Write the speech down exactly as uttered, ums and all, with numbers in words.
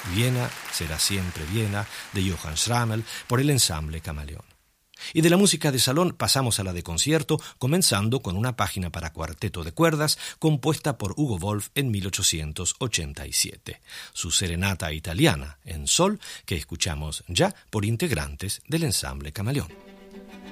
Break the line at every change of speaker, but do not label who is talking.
Viena será siempre Viena, de Johann Schrammel, por el ensamble Camaleón. Y de la música de salón pasamos a la de concierto, comenzando con una página para cuarteto de cuerdas compuesta por Hugo Wolf en mil ochocientos ochenta y siete. Su serenata italiana en sol, que escuchamos ya por integrantes del ensamble Camaleón.